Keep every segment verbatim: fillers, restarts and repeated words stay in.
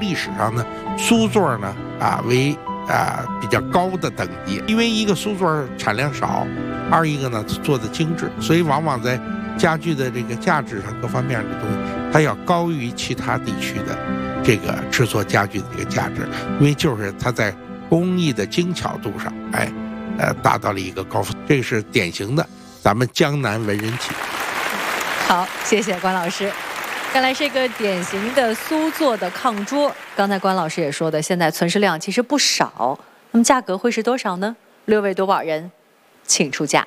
历史上呢，苏座呢啊为啊比较高的等级，因为一个苏座产量少，二一个呢做的精致，所以往往在家具的这个价值上各方面的东西，它要高于其他地区的这个制作家具的这个价值，因为就是它在工艺的精巧度上，哎，呃，达到了一个高峰，这个是典型的咱们江南文人起。 好，谢谢关老师。看来是一个典型的苏座的炕桌。刚才关老师也说的，现在存世量其实不少，那么价格会是多少呢？六位夺宝人，请出价。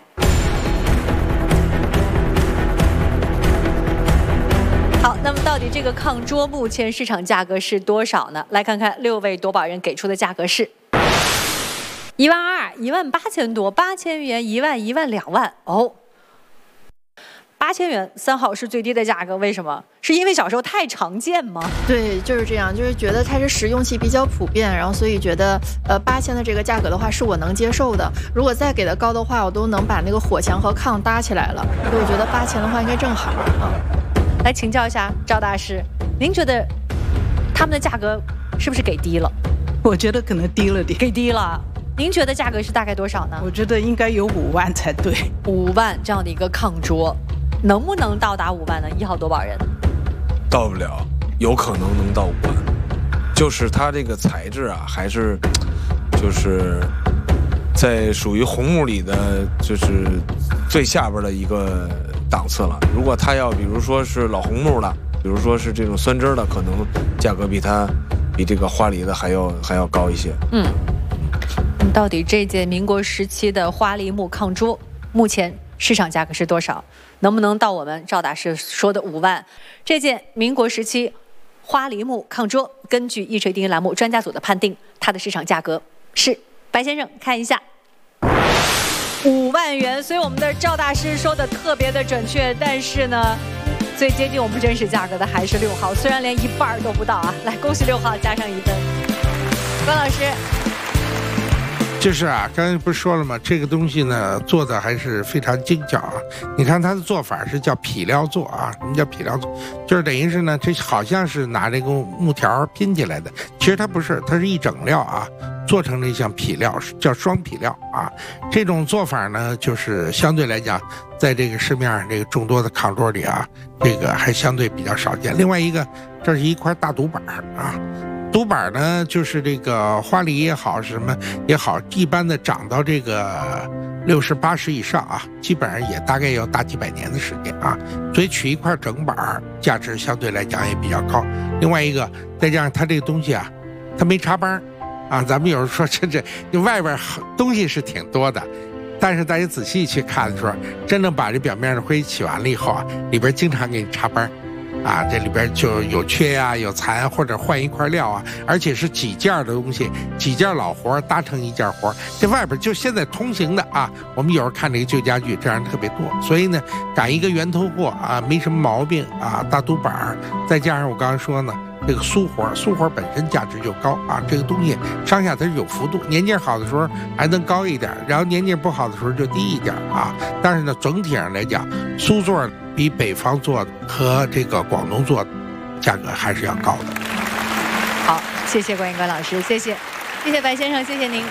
好，那么到底这个炕桌目前市场价格是多少呢？来看看六位夺宝人给出的价格是一万二、一万八千多、八千元、一万、一万、两万哦。八千元，三号是最低的价格，为什么？是因为小时候太常见吗？ 对，就是这样，就是觉得它是实用性比较普遍，然后所以觉得，呃，八千的这个价格的话是我能接受的。如果再给的高的话，我都能把那个火墙和炕搭起来了。所以我觉得八千的话应该正好啊。 来请教一下赵大师，您觉得他们的价格是不是给低了？ 我觉得可能低了点， 给低了。您觉得价格是大概多少呢？ 我觉得应该有五万才对。 五万这样的一个炕桌。能不能到达五万呢？一号夺宝人， 到不了，有可能能到五万，就是它这个材质啊，还是就是在属于红木里的，就是最下边的一个档次了。如果它要比如说是老红木的，比如说是这种酸枝的，可能价格比它比这个花梨的还要还要高一些。 嗯，到底这件民国时期的花梨木炕桌，目前市场价格是多少？能不能到我们赵大师说的五万？这件民国时期花梨木炕桌，根据一锤定音栏目专家组的判定，它的市场价格是，白先生看一下，五万元。所以我们的赵大师说的特别的准确，但是呢，最接近我们真实价格的还是六号，虽然连一半都不到啊。来，恭喜六号加上一分。关老师。 就是啊，刚才不是说了吗？这个东西呢，做的还是非常精巧啊。你看它的做法是叫匹料做啊。什么叫匹料做？就是等于是呢，这好像是拿这个木条拼起来的，其实它不是，它是一整料啊，做成这项匹料，叫双匹料啊。这种做法呢，就是相对来讲，在这个市面上这个众多的炕桌里啊，这个还相对比较少见。另外一个，这是一块大独板啊。独板呢，就是这个花梨也好，什么也好，一般的长到这个六十八十以上啊，基本上也大概要大几百年的时间啊，所以取一块整板，价值相对来讲也比较高。另外一个，再加上它这个东西啊，它没插帮啊，咱们有人说这这外边东西是挺多的，但是大家仔细去看的时候，真正把这表面的灰起完了以后啊，里边经常给你插帮。啊，这里边就有缺呀、啊，有残，或者换一块料啊，而且是几件的东西，几件老活搭成一件活。这外边就现在通行的啊，我们有时候看这个旧家具，这样特别多，所以呢，赶一个源头货啊，没什么毛病啊，大独板，再加上我刚刚说呢，这个苏活，苏活本身价值就高啊，这个东西上下它是有幅度，年景好的时候还能高一点，然后年景不好的时候就低一点啊。但是呢，整体上来讲，苏座比北方做的和这个广东做的价格还是要高的。 好，谢谢关云关老师，谢谢，谢谢白先生，谢谢您。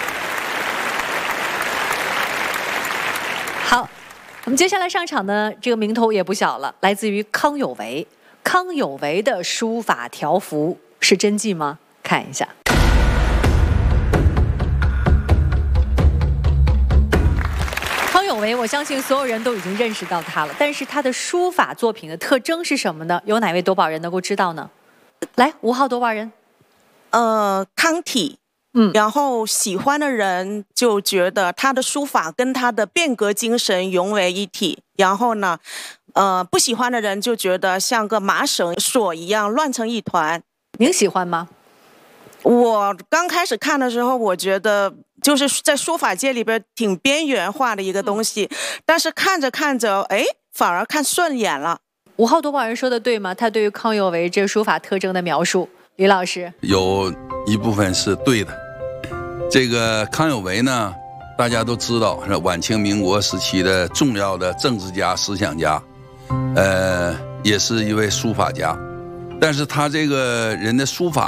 好，我们接下来上场呢，这个名头也不小了，来自于康有为。康有为的书法条幅是真迹吗？看一下。康有为，我相信所有人都已经认识到他了，但是他的书法作品的特征是什么呢？有哪位夺宝人能够知道呢？来，五号夺宝人。 呃，康体。嗯，然后喜欢的人就觉得他的书法跟他的变革精神融为一体，然后呢，呃，不喜欢的人就觉得像个麻绳索一样乱成一团。 您喜欢吗？ 我刚开始看的时候，我觉得就是在书法界里边挺边缘化的一个东西，嗯、但是看着看着，哎，反而看顺眼了。 五号夺宝人说的对吗？他对于康有为这书法特征的描述，李老师有一部分是对的。这个康有为呢，大家都知道是晚清民国时期的重要的政治家、思想家，呃，也是一位书法家。但是他这个人的书法